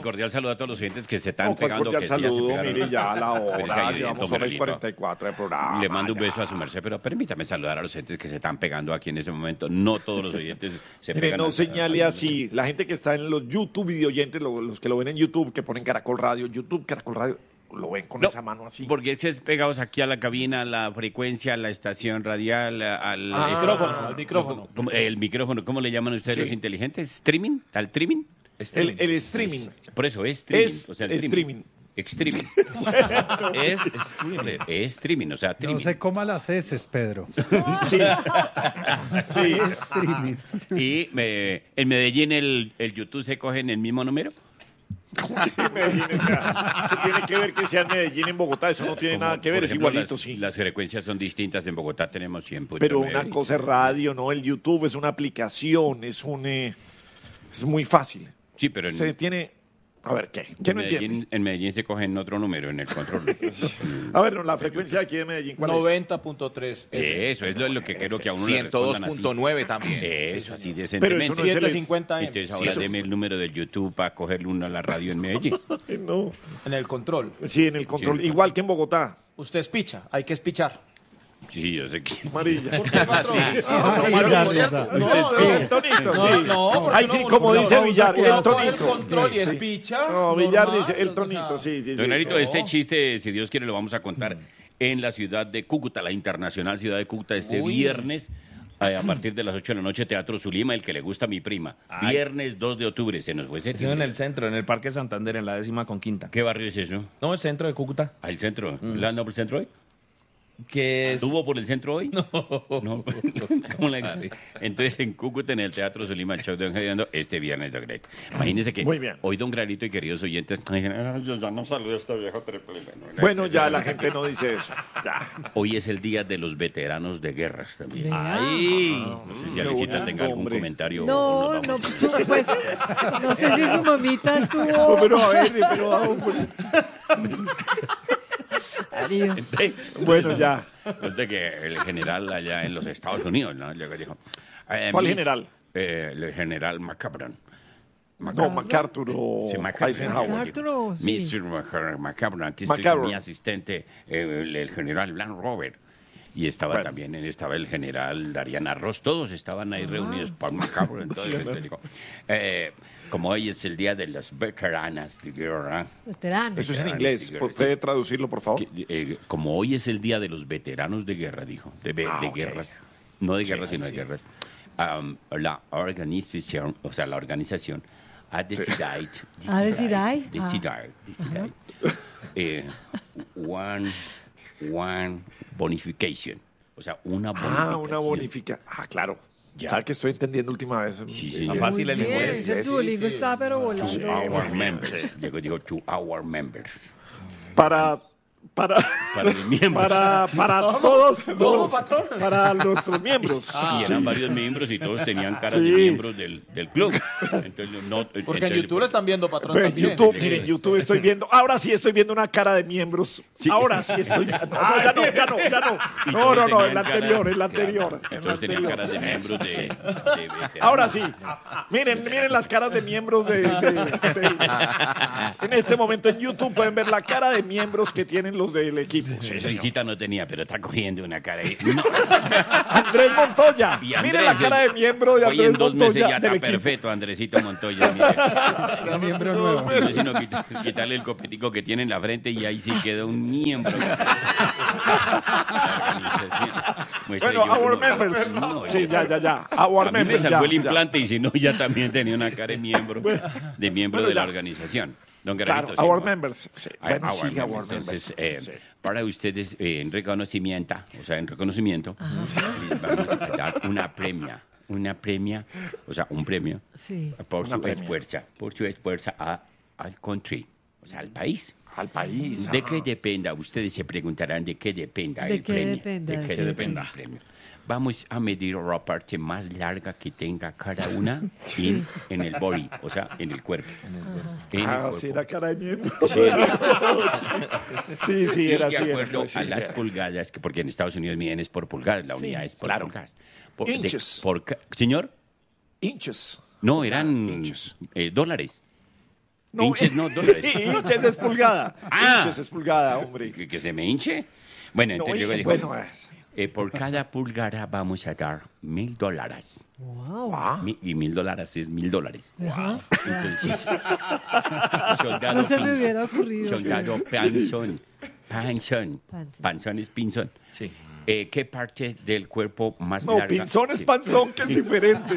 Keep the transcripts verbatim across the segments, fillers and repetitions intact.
cordial saludo a todos los oyentes que se están No, pegando. cordial Que sí, ya se saludo, pegaron. mire, ya a la Pero es que hora, hay llevamos evento, hora y Miguelito. cuarenta y cuatro de programa. Le mando un ya. beso a su merced, pero permítame saludar a los oyentes que se están pegando aquí en ese momento. No todos los oyentes se Mire, pegan. no al- señale así. La gente que está en los YouTube video oyentes, lo- los que lo ven en YouTube, que ponen Caracol Radio, YouTube, Caracol Radio, lo ven con No, esa mano así. Porque es pegados aquí a la cabina, a la frecuencia, a la estación radial, a- al Ah, micrófono, al micrófono. ¿Cómo- El micrófono, ¿cómo le llaman ustedes Sí. los inteligentes? ¿Streaming? ¿Al streaming? El, el streaming. Por eso, es streaming. Es o sea, el streaming. Streaming. Es streaming. Es streaming, o sea, No streaming. se coma las heces, Pedro. Sí. Sí. Streaming. Y me- en Medellín el, el YouTube se coge en el mismo número. Medellín, o sea, ¿qué tiene que ver que sea en Medellín, en Bogotá? Eso no tiene Como, nada que ver, por es ejemplo, igualito, las, sí. Las frecuencias son distintas. En Bogotá tenemos cien punto Pero nueve. una cosa es radio, ¿no? El YouTube es una aplicación, es un... eh, es muy fácil. Sí, pero en, Se tiene... A ver, ¿qué? ¿Qué en no entiende? Medellín, en Medellín se coge en otro número, en el control. A ver, no, la frecuencia de aquí de Medellín, ¿cuál es? noventa punto tres. Eso es lo, lo que quiero que a uno le ciento dos respondan punto así. nueve también. Eso, así Pero decentemente. eso no es el... setecientos cincuenta M. Entonces Sí, ahora eso- deme el número del YouTube para cogerle uno a la radio en Medellín. No. En el control. Sí, en el control. Sí. Igual que en Bogotá. Usted es picha, hay que espichar. Sí, yo sé que... Amarilla. Así. Risa, risa. No, no, el tonito, sí. porque Ay, no, sí, no, como no, dice no, Villar, uno el coge tonito. el control y es Sí. picha. No, Villar normal, dice el o sea, tonito, sí, sí, sí. Don Narito, no. este chiste, si Dios quiere, lo vamos a contar en la ciudad de Cúcuta, la internacional ciudad de Cúcuta, este Uy. viernes. eh, A partir de las ocho de la noche, Teatro Zulima, el que le gusta a mi prima. Ay. Viernes dos de octubre, se nos fue ese Sí, en el centro, en el Parque Santander, en la décima con quinta. ¿Qué barrio es eso? No, el centro de Cúcuta. ¿Al centro? ¿La anda por el centro hoy? Que es... ¿Estuvo por el centro hoy? No. ¿Cómo la- Entonces, en Cúcuta, en el Teatro Zulima, el show de Don Gerardo, este viernes, Don Granito. Imagínense que Muy bien. hoy Don Granito y queridos oyentes, "Ay, yo ya no saludo a este viejo triple". Bueno, ya la gente no dice eso. Ya. Hoy es el día de los veteranos de guerras también. Vea. Ay, no sé si qué Alexita bonito, tenga algún hombre. comentario. o No, nos no, vamos. su- pues, no sé si su mamita No, estuvo... pero a ver, pero a ver. Darío. Bueno, ya. Resulta que el general allá en los Estados Unidos, ¿no? Luego dijo, eh, ¿Cuál mis- general? Eh, el general McCabron. No, MacArthur o Sí, McCabron. Eisenhower. MacArthur, o- sí. mister Mac- McCabron, aquí estoy McCabron. con mi asistente, eh, el, el general Blanc Robert. Y estaba Bueno. también, estaba el general Darían Arroz, todos estaban ahí reunidos por McCabron. Entonces, entonces dijo, eh, como hoy es el día de las veteranas de guerra, Veteranos. Eso es en inglés. ¿Puede traducirlo, por favor? que, eh, como hoy es el día de los veteranos de guerra, dijo, de, ve- Ah, de ok. guerras, no de guerras, sino de guerras, um, la organización, o sea, la organización ha decidido, Ha decidido, ah. decidido, decidido, eh, one, one bonification, o sea, una bonificación. Ah, una bonifica. Ah, claro. Ya. ¿Sabes que estoy entendiendo última vez? Sí, Eh, sí. Más fácil el Muy bien, inglés. ese Duolingo está pero To volando. our members, digo, digo, to our members, Para... Para... para los miembros. Para, para todos, ¿Cómo, los- patrón? para nuestros miembros. Y eran varios miembros y todos tenían cara de Sí. miembros del, del club. Entonces, no, Porque en entonces, YouTube lo están viendo, patrón, Pero en también. YouTube, miren, YouTube estoy viendo, ahora sí estoy viendo una cara de miembros. Ahora sí estoy viendo. No, no, ya no, ya no, ya no. y No, todos no, no, tenían el cara- anterior, el claro, anterior. y el todos tenían anterior. caras de miembros de, de veteranos. Ahora sí. Miren, miren las caras de miembros de, de- de- En este momento en YouTube pueden ver la cara de miembros que tienen los del equipo. Sí, señor. Risita no tenía, pero está cogiendo una cara ahí. No. Andrés Montoya. Y Andrés, Miren la cara de miembro de hoy Andrés en dos meses Montoya ya del está equipo. perfecto, Andresito Montoya. Mire. Un miembro nuevo. No, sino quit- quitarle el copetico que tiene en la frente y ahí sí queda un miembro. Muestre Bueno, yo, our no, members. no, Sí, ya. ya, ya, ya. Our A mí me members. sacó ya, el ya. implante y si no, ya también tenía una cara de miembro, de miembro bueno, de la ya. organización. Don Claro, Garrito, sí, our ¿no? members. Sí. Ah, Bueno, our sí, members. our Entonces, members. eh, Sí. para ustedes, eh, en reconocimiento, o sea, en reconocimiento, les vamos a dar una premia, una premia, o sea, un premio Sí. por Una su premia. esfuerzo, por su esfuerzo a, al country, o sea, al país. Al país. ¿De ah. qué dependa? Ustedes se preguntarán de qué dependa ¿De el qué premio. dependa? ¿De ¿De qué qué dependa dependa? el premio? Vamos a medir la parte más larga que tenga cada una en, en el body, o sea, en el cuerpo. En el Ah, cuerpo. sí, era cara de miembro. Sí, sí, Y era de así. era acuerdo así, a las era. pulgadas, que porque en Estados Unidos miden es por pulgadas, la Sí. unidad es por Claro. pulgadas. Por, de- Inches. por ca- ¿Señor? Inches. No, eran Inches. eh, dólares. No, Hinches, no, dólares. hinches es pulgada. Ah. Hinches es pulgada, hombre. ¿Que, que se me hinche? Bueno, No, entonces luego y- dijo, bueno, es- eh, por cada pulgada vamos a dar mil dólares. Wow. Mi- Y mil dólares es mil dólares. Ajá. Entonces, soldado No se me Pinzón, hubiera ocurrido. soldado Panzón, Panzón, Panzón. Panzón es pinzón. Sí. Eh, ¿Qué parte del cuerpo más No, larga? pinzón es Sí. panzón, que es diferente.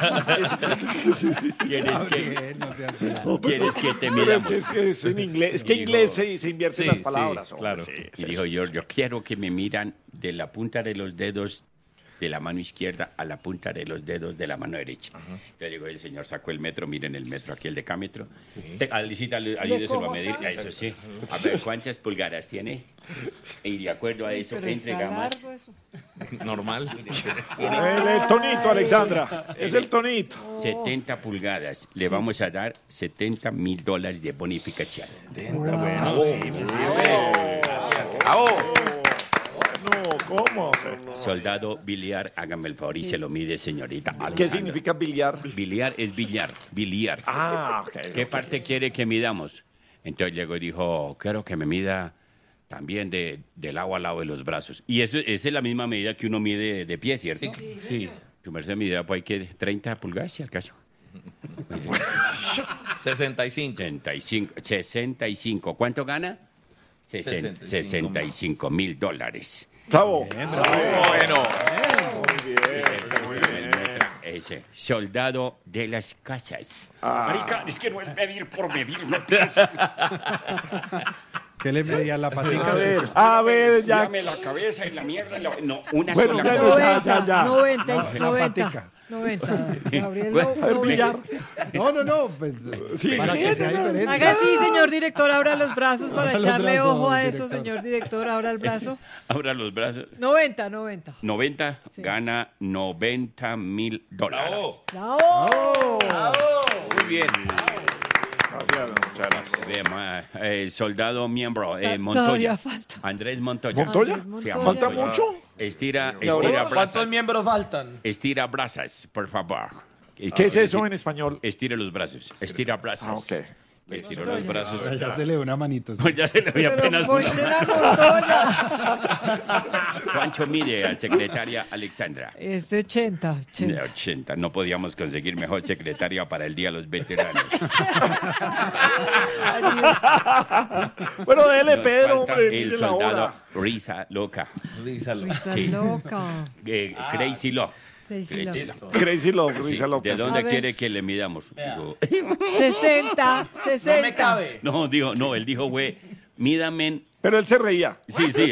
¿Quieres que, Bien, no seas así. ¿Quieres que te Pero es midamos? que es, que es en inglés. Es que en Digo, inglés se, se invierten sí, las sí, palabras. hombre, claro. sí, es Y eso. dijo yo, yo quiero que me miran de la punta de los dedos de la mano izquierda a la punta de los dedos de la mano derecha. Entonces digo, el señor sacó el metro, miren el metro, aquí el decámetro. Te- Alicita, ayúdeselo a medir. A eso sí. A ver, ¿cuántas pulgadas tiene? Y de acuerdo a eso, Pero está entregamos. largo eso. Normal. El, el tonito, Alexandra. Es el tonito. setenta pulgadas. Le vamos a dar setenta mil dólares de bonificación. No, ¿cómo? Soldado biliar, hágame el favor y se lo mide, señorita. ¿Qué Alejandra. significa billar? Biliar es billar, biliar. Ah, ok. ¿Qué parte quiere que midamos? Entonces llegó y dijo, quiero que me mida también de, del lado al lado de los brazos. Y eso, esa es la misma medida que uno mide de pie, ¿cierto? Sí. Tu merced mide, pues hay que treinta pulgadas, si al caso. sesenta y cinco. sesenta y cinco, sesenta y cinco. ¿Cuánto gana? sesenta y cinco sesenta y cinco mil dólares. Bravo. Bueno. Ese, soldado de las casas. Marica, es que no es medir por medir, no es. ¿Qué le medía la A patica? ver, a ver, ya. Dame la cabeza y la mierda. y la- No, una Bueno, sola bueno, cosa. ya, ya, ya. noventa, No, noventa, la noventa. patica. noventa. Gabriel, Bueno, no- A ver, noventa. billar. No, no, no, pues Sí, para sí, que sí, sea no. diferente. Haga así, señor director, abra los brazos para Abra los echarle brazos, ojo a eso, director. señor director, abra el brazo. Abra los brazos. noventa, noventa. noventa, Sí. gana noventa mil dólares. ¡Bravo! Muy bien. Gracias, muchas gracias. Bien, ma- eh, soldado miembro, eh, Ta- Montoya. todavía falta. Andrés Montoya. ¿Montoya? Andrés Montoya. Sí, ¿Falta Montoya. mucho? Estira, ¿Y ahora? estira ¿Cuántos brazos. miembros faltan? Estira brazos, por favor. ¿Qué es eso en español? Estira los brazos. Estira brazos. Ah, ok. Estira los brazos. Ya se le dio una manito. sí. Pues ya se le ve Pero apenas una. ponche la Montoya. Juancho mide a secretaria Alexandra. Este ochenta, De ochenta. ochenta. No podíamos conseguir mejor secretaria para el Día de los Veteranos. Bueno, dele, Nos Pedro, falta hombre, el mire la soldado hora. Risa Loca. Rízalo. Risa Sí. loca. Eh, Crazy Love. Crazy Crazy Love. Love. Crazy Love, Sí, risa loca. ¿De dónde A ver. quiere que le midamos? Digo, sesenta, No me sesenta. cabe. no, dijo, no, él dijo, güey, mídame. Pero él se reía. Sí, sí.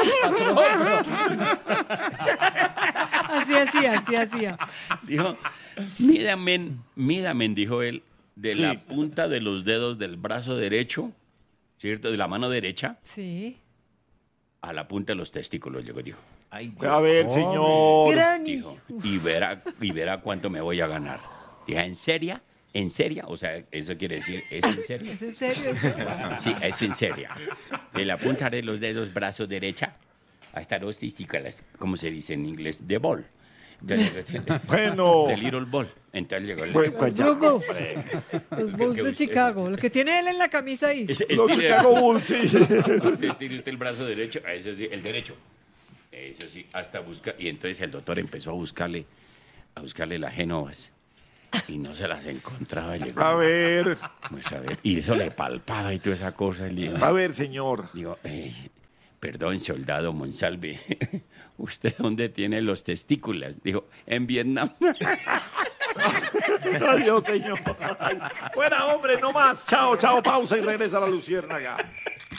Así hacía, así hacía. Dijo, mídame, mídame, dijo él, de Sí. la punta de los dedos del brazo derecho, ¿cierto? De la mano derecha Sí. a la punta de los testículos, llegó y dijo. Ay, A ver, señor. Granny. Dijo, y verá, y verá cuánto me voy a ganar. Dije, ¿en serio? ¿En serio? O sea, eso quiere decir, ¿es en serio? ¿Es en serio eso? Sí, es en serio. De la punta de los dedos, brazo derecha, hasta los testículos, como se dice en inglés, de ball. Entonces, Bueno. de little ball. Entonces llegó el... Bueno, pues ya. Blue Bulls. Hombre, Los que Bulls de usted- Chicago. Lo que tiene él en la camisa ahí. es- Los estire- Chicago Bulls, sí. estire usted el brazo derecho, eso sí, el derecho. Eso sí, hasta buscar. Y entonces el doctor empezó a buscarle, a buscarle las génovas. Y no se las encontraba. Llegó, A ver, pues, a ver, y eso le palpaba y toda esa cosa. Y le digo, a ver, señor. digo, eh, perdón, soldado Monsalve, ¿usted dónde tiene los testículos? Dijo, en Vietnam. Adiós, señor. Fuera, hombre, no más. Chao, chao, pausa y regresa la luciérnaga.